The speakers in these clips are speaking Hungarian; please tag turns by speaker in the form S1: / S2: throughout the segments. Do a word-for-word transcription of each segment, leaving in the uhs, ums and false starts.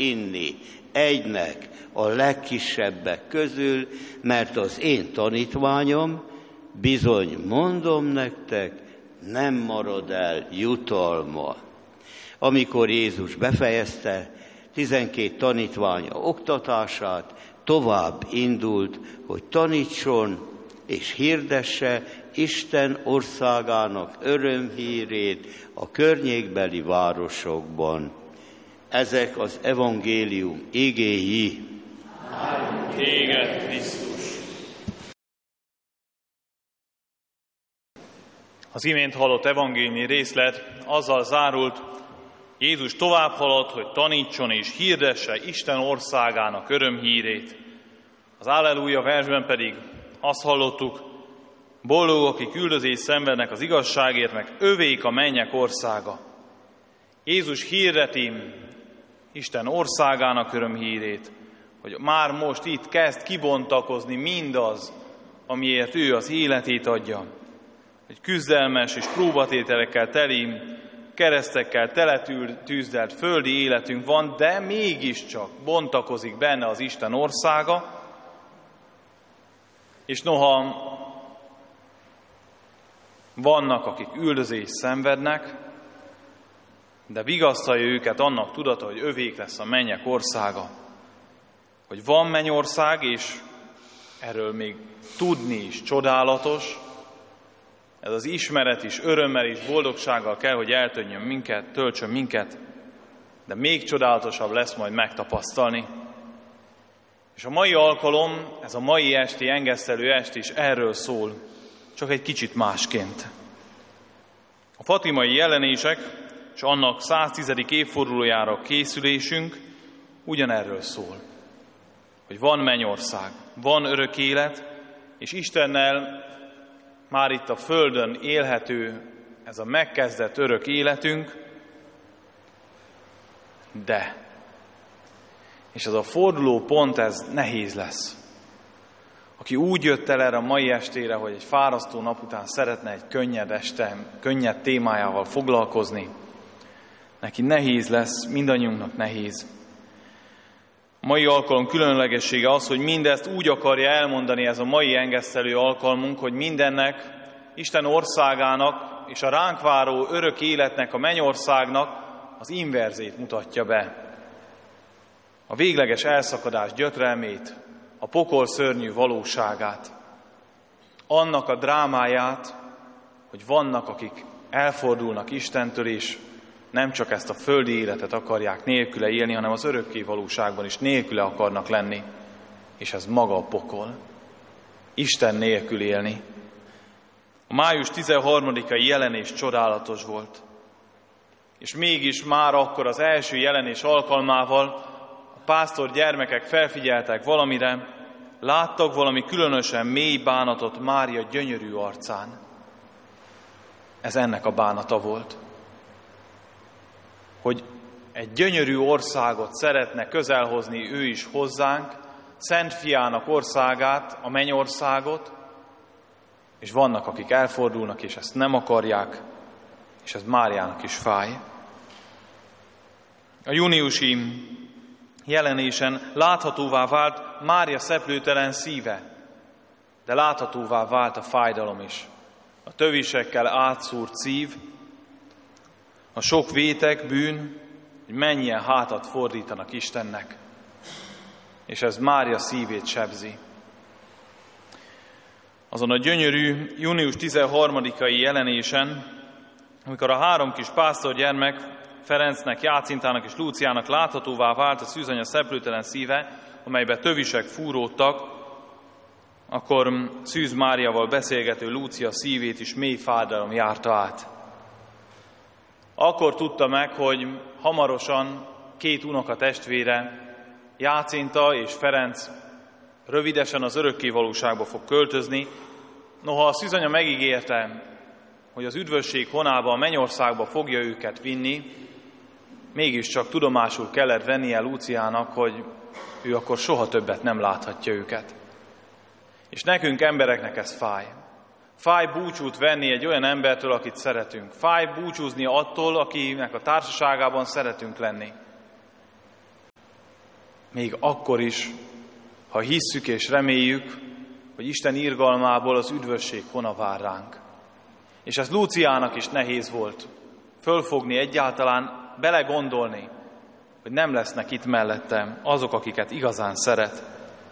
S1: inni egynek a legkisebbek közül, mert az én tanítványom, bizony mondom nektek, nem marad el jutalma. Amikor Jézus befejezte tizenkét tanítványa oktatását, tovább indult, hogy tanítson és hirdesse Isten országának örömhírét a környékbeli városokban. Ezek az evangélium igéi.
S2: Áldunk téged, Krisztus! Az imént hallott evangéliumi részlet azzal zárult, Jézus tovább haladt, hogy tanítson és hirdesse Isten országának örömhírét. Az Alleluja versben pedig azt hallottuk, boldogok, akik üldözést szenvednek az igazságért, meg övék a mennyek országa. Jézus hirdeti Isten országának örömhírét, hogy már most itt kezd kibontakozni mindaz, amiért ő az életét adja. Egy küzdelmes és próbatételekkel teli, keresztekkel teletűzdelt földi életünk van, de mégiscsak bontakozik benne az Isten országa, és noha vannak, akik üldözést szenvednek, de vigasztalja őket annak tudata, hogy övék lesz a mennyek országa. Hogy van mennyország, és erről még tudni is csodálatos, ez az ismeret is örömmel és boldogsággal kell, hogy eltöltsön minket, töltsön minket, de még csodálatosabb lesz majd megtapasztalni. És a mai alkalom, ez a mai esti engesztelő est is erről szól, csak egy kicsit másként. A fatimai jelenések és annak száztizedik évfordulójára készülésünk ugyanerről szól, hogy van mennyország, van örök élet, és Istennel már itt a földön élhető ez a megkezdett örök életünk, de, és ez a forduló pont, ez nehéz lesz. Aki úgy jött el erre a mai estére, hogy egy fárasztó nap után szeretne egy könnyed este, könnyed témájával foglalkozni, neki nehéz lesz, mindannyiunknak nehéz. A mai alkalom különlegessége az, hogy mindezt úgy akarja elmondani ez a mai engesztelő alkalmunk, hogy mindennek, Isten országának és a ránk váró örök életnek, a mennyországnak az inverzét mutatja be. A végleges elszakadás gyötrelmét, a pokol szörnyű valóságát, annak a drámáját, hogy vannak, akik elfordulnak Istentől, és nem csak ezt a földi életet akarják nélküle élni, hanem az örökké valóságban is nélküle akarnak lenni. És ez maga a pokol. Isten nélkül élni. A május tizenharmadikai jelenés csodálatos volt. És mégis már akkor az első jelenés alkalmával a pásztor gyermekek felfigyeltek valamire, láttak valami különösen mély bánatot Mária gyönyörű arcán. Ez ennek a bánata volt. Hogy egy gyönyörű országot szeretne közelhozni ő is hozzánk, Szent Fiának országát, a mennyországot, és vannak, akik elfordulnak, és ezt nem akarják, és ez Máriának is fáj. A júniusi jelenésen láthatóvá vált Mária szeplőtelen szíve, de láthatóvá vált a fájdalom is. A tövisekkel átszúrt szív, a sok vétek, bűn, hogy mennyien hátat fordítanak Istennek, és ez Mária szívét sebzi. Azon a gyönyörű június tizenharmadikai jelenésen, amikor a három kis pásztorgyermek, Ferencnek, Jácintának és Lúciának láthatóvá vált a szűzanya szeplőtelen szíve, amelybe tövisek fúródtak, akkor Szűz Máriával beszélgető Lúcia szívét is mély fájdalom járta át. Akkor tudta meg, hogy hamarosan két unoka testvére, Jácinta és Ferenc rövidesen az örökkévalóságba fog költözni. Noha a szűzanya megígérte, hogy az üdvösség honába, a mennyországba fogja őket vinni, mégiscsak tudomásul kellett vennie Lúciának, hogy ő akkor soha többet nem láthatja őket. És nekünk embereknek ez fáj. Fáj búcsút venni egy olyan embertől, akit szeretünk. Fáj búcsúzni attól, akinek a társaságában szeretünk lenni. még akkor is, ha hisszük és reméljük, hogy Isten irgalmából az üdvösség hona vár ránk. És ez Lúciának is nehéz volt fölfogni egyáltalán, belegondolni, hogy nem lesznek itt mellettem azok, akiket igazán szeret.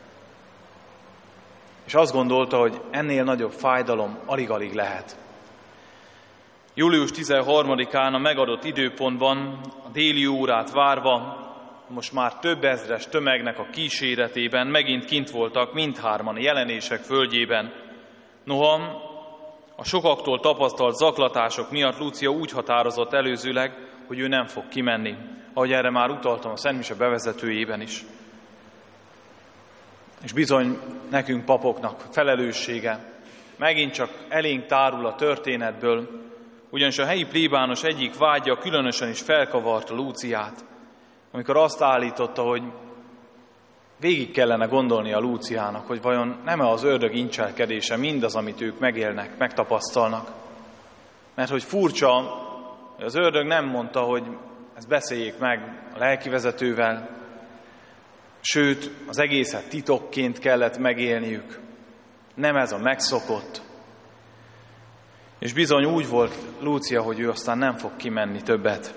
S2: És azt gondolta, hogy ennél nagyobb fájdalom alig-alig lehet. július tizenharmadikán a megadott időpontban, a déli órát várva, most már több ezres tömegnek a kíséretében megint kint voltak mindhárman a Jelenések földjében. Noha a sokaktól tapasztalt zaklatások miatt Lúcia úgy határozott előzőleg, hogy ő nem fog kimenni, ahogy erre már utaltam a Szentmise bevezetőjében is. És bizony nekünk papoknak felelőssége megint csak elénk tárul a történetből, ugyanis a helyi plébános egyik vágya különösen is felkavarta Lúciát, amikor azt állította, hogy végig kellene gondolni a Lúciának, hogy vajon nem-e az ördög incselkedése mindaz, amit ők megélnek, megtapasztalnak. Mert hogy furcsa, hogy az ördög nem mondta, hogy ezt beszéljék meg a lelkivezetővel, sőt, az egészet titokként kellett megélniük. Nem ez a megszokott. És bizony úgy volt Lúcia, hogy ő aztán nem fog kimenni többet.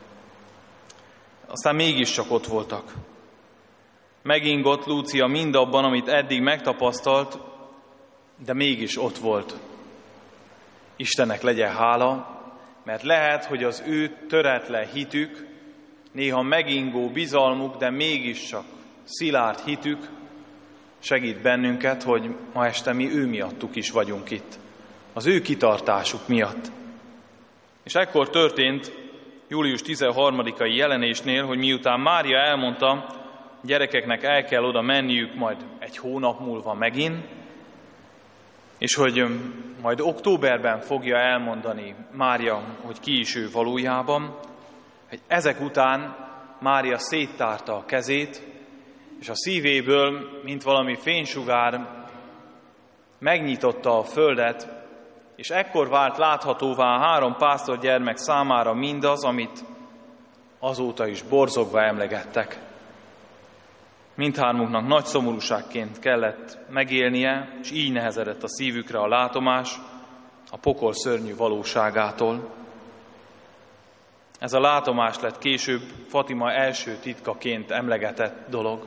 S2: Aztán mégiscsak ott voltak. Megingott Lúcia mindabban, amit eddig megtapasztalt, de mégis ott volt. Istennek legyen hála, mert lehet, hogy az ő töretlen hitük, néha megingó bizalmuk, de mégiscsak szilárd hitük segít bennünket, hogy ma este mi ő miattuk is vagyunk itt. Az ő kitartásuk miatt. És ekkor történt július tizenharmadikai jelenésnél, hogy miután Mária elmondta, gyerekeknek el kell oda menniük majd egy hónap múlva megint, és hogy majd októberben fogja elmondani Mária, hogy ki is ő valójában, hogy ezek után Mária széttárta a kezét, és a szívéből, mint valami fénysugár, megnyitotta a földet, és ekkor vált láthatóvá a három pásztorgyermek számára mindaz, amit azóta is borzogva emlegettek. Mindhármunknak nagy szomorúságként kellett megélnie, és így nehezedett a szívükre a látomás a pokol szörnyű valóságától. Ez a látomás lett később Fatima első titkaként emlegetett dolog,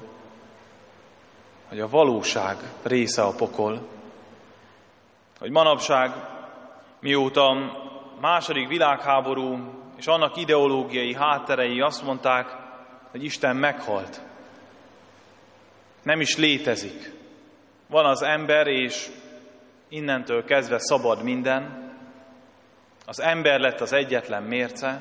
S2: hogy a valóság része a pokol. Hogy manapság, mióta a második világháború és annak ideológiai hátterei azt mondták, hogy Isten meghalt, nem is létezik. Van az ember, és innentől kezdve szabad minden. Az ember lett az egyetlen mérce.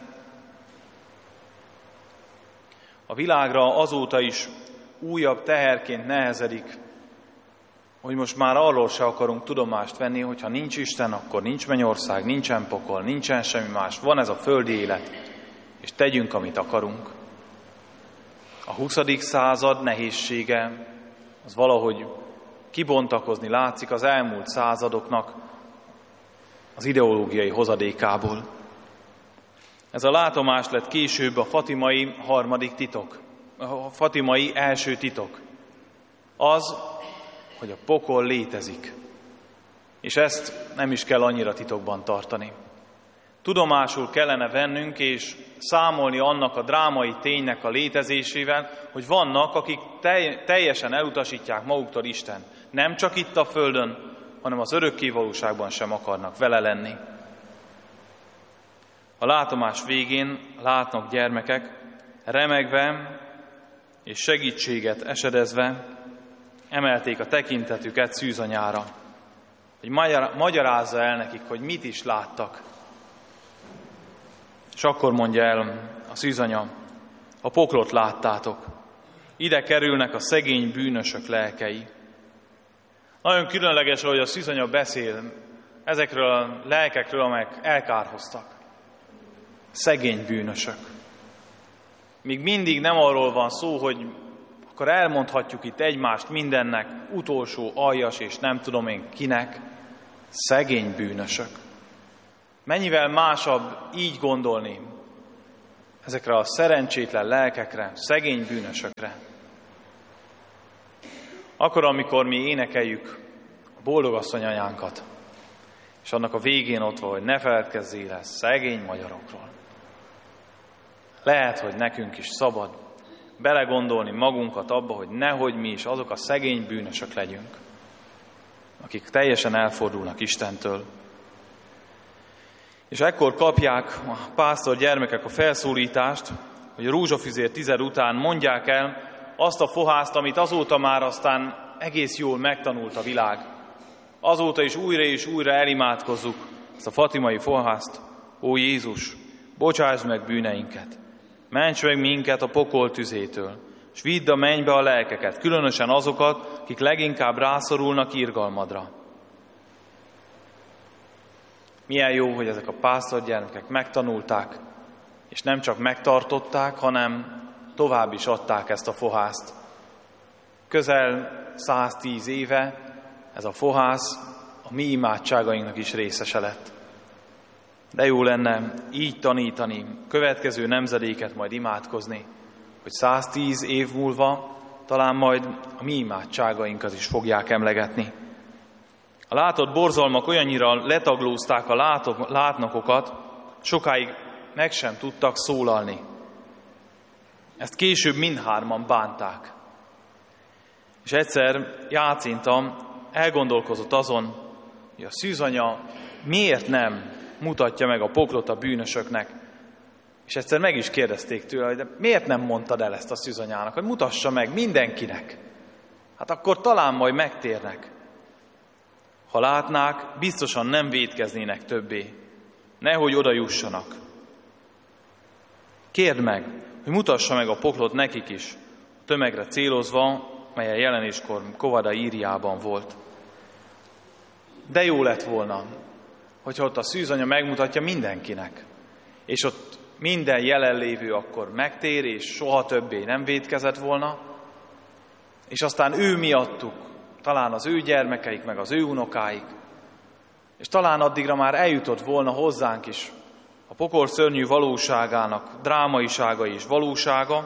S2: A világra azóta is újabb teherként nehezedik, hogy most már arról se akarunk tudomást venni, hogy ha nincs Isten, akkor nincs mennyország, nincsen pokol, nincsen semmi más. Van ez a földi élet, és tegyünk, amit akarunk. A huszadik század nehézsége az valahogy kibontakozni látszik az elmúlt századoknak az ideológiai hozadékából. Ez a látomás lett később a fatimai harmadik titok, a fatimai első titok. Az, hogy a pokol létezik. És ezt nem is kell annyira titokban tartani. Tudomásul kellene vennünk és számolni annak a drámai ténynek a létezésével, hogy vannak, akik teljesen elutasítják maguktól Isten. Nem csak itt a földön, hanem az örökké valóságban sem akarnak vele lenni. A látomás végén látnak gyermekek, remegve és segítséget esedezve emelték a tekintetüket szűzanyára, hogy magyarázza el nekik, hogy mit is láttak. És akkor mondja el a szűzanya, a poklot láttátok, ide kerülnek a szegény bűnösök lelkei. Nagyon különleges, hogy a szűzanya beszél ezekről a lelkekről, amelyek elkárhoztak. Szegény bűnösök. Míg mindig nem arról van szó, hogy akkor elmondhatjuk itt egymást mindennek, utolsó aljas és nem tudom én kinek, szegény bűnösök. Mennyivel másabb így gondolni ezekre a szerencsétlen lelkekre, szegény bűnösökre. Akkor, amikor mi énekeljük a boldogasszony anyánkat, és annak a végén ott van, hogy ne feledkezzél el szegény magyarokról. Lehet, hogy nekünk is szabad belegondolni magunkat abba, hogy nehogy mi is azok a szegény bűnösök legyünk, akik teljesen elfordulnak Istentől. És ekkor kapják a pásztor gyermekek a felszólítást, hogy a rózsafüzér tized után mondják el azt a fohászt, amit azóta már aztán egész jól megtanult a világ. Azóta is újra és újra elimádkozzuk ezt a fatimai fohászt. Ó Jézus, bocsásd meg bűneinket, ments meg minket a pokol tüzétől, és vidd a mennybe a lelkeket, különösen azokat, akik leginkább rászorulnak irgalmadra. Milyen jó, hogy ezek a pásztorgyermekek megtanulták, és nem csak megtartották, hanem tovább is adták ezt a fohászt. Közel száztíz éve ez a fohász a mi imádságainknak is részese lett. De jó lenne így tanítani, következő nemzedéket majd imádkozni, hogy száztíz év múlva talán majd a mi imádságainkat is fogják emlegetni. A látott borzalmak olyannyira letaglózták a látok, látnokokat, sokáig meg sem tudtak szólalni. Ezt később mindhárman bánták. És egyszer Jácinta elgondolkozott azon, hogy a szűzanya miért nem mutatja meg a poklot a bűnösöknek. És egyszer meg is kérdezték tőle, hogy de miért nem mondtad el ezt a szűzanyának, hogy mutassa meg mindenkinek. Hát akkor talán majd megtérnek. Ha látnák, biztosan nem vétkeznének többé. Nehogy oda jussanak. Kérd meg, hogy mutassa meg a poklot nekik is, a tömegre célozva, mely a jelenéskor Kovada Íriában volt. De jó lett volna, hogyha ott a szűzanya megmutatja mindenkinek, és ott minden jelenlévő akkor megtér, és soha többé nem vétkezett volna, és aztán ő miattuk, talán az ő gyermekeik, meg az ő unokáik, és talán addigra már eljutott volna hozzánk is a pokol szörnyű valóságának drámaisága és valósága,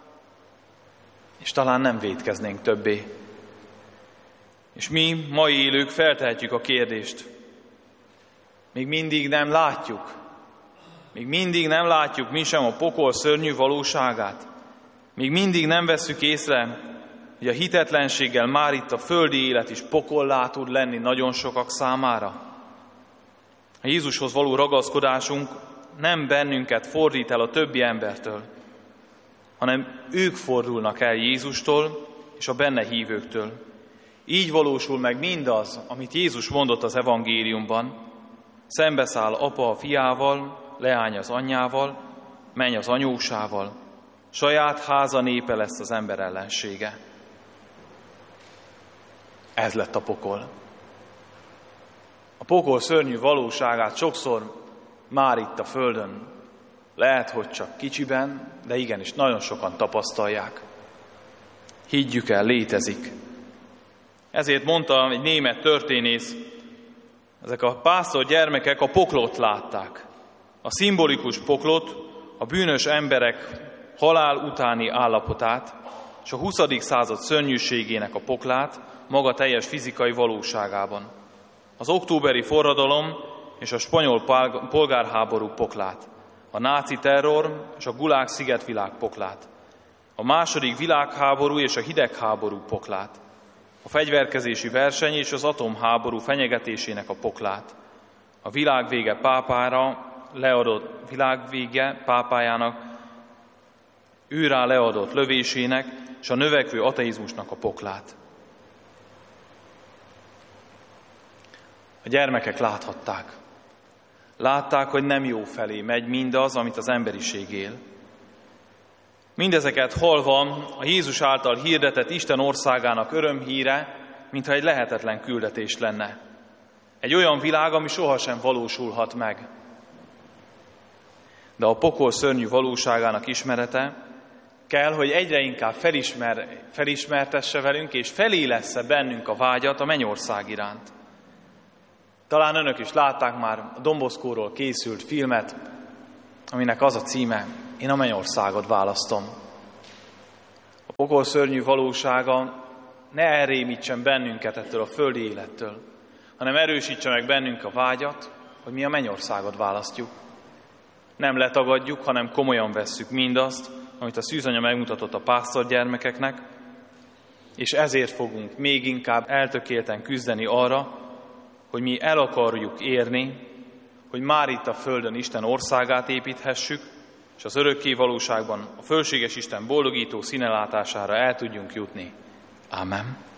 S2: és talán nem vétkeznénk többé. És mi, mai élők feltehetjük a kérdést. Még mindig nem látjuk, még mindig nem látjuk mi sem a pokol szörnyű valóságát. Még mindig nem vesszük észre, hogy a hitetlenséggel már itt a földi élet is pokollá tud lenni nagyon sokak számára. A Jézushoz való ragaszkodásunk nem bennünket fordít el a többi embertől, hanem ők fordulnak el Jézustól és a benne hívőktől. Így valósul meg mindaz, amit Jézus mondott az evangéliumban. Szembeszáll apa a fiával, leány az anyjával, menny az anyósával. Saját háza népe lesz az ember ellensége. Ez lett a pokol. A pokol szörnyű valóságát sokszor már itt a földön, lehet, hogy csak kicsiben, de igenis nagyon sokan tapasztalják. Higgyük el, létezik. Ezért mondta egy német történész, ezek a pásztor gyermekek a poklot látták. A szimbolikus poklot, a bűnös emberek halál utáni állapotát, és a huszadik század szörnyűségének a poklát maga teljes fizikai valóságában. Az októberi forradalom és a spanyol polgárháború poklát, a náci terror és a Gulág szigetvilág poklát, a második világháború és a hidegháború poklát, a fegyverkezési verseny és az atomháború fenyegetésének a poklát, a világvége pápára leadott világvége pápájának őrá leadott lövésének és a növekvő ateizmusnak a poklát. A gyermekek láthatták. Látták, hogy nem jó felé megy mindaz, amit az emberiség él. Mindezeket hallva a Jézus által hirdetett Isten országának örömhíre, mintha egy lehetetlen küldetés lenne. Egy olyan világ, ami sohasem valósulhat meg. De a pokol szörnyű valóságának ismerete kell, hogy egyre inkább felismer, felismertesse velünk, és felélessze bennünk a vágyat a mennyország iránt. Talán önök is látták már a Don Boscóról készült filmet, aminek az a címe, Én a mennyországot választom. A pokol szörnyű valósága ne elrémítsen bennünket ettől a földi élettől, hanem erősítse meg bennünk a vágyat, hogy mi a mennyországot választjuk. Nem letagadjuk, hanem komolyan vesszük mindazt, amit a szűzanya megmutatott a pásztorgyermekeknek, és ezért fogunk még inkább eltökélten küzdeni arra, hogy mi el akarjuk érni, hogy már itt a földön Isten országát építhessük, és az örökké valóságban a fölséges Isten boldogító színelátására el tudjunk jutni. Amen.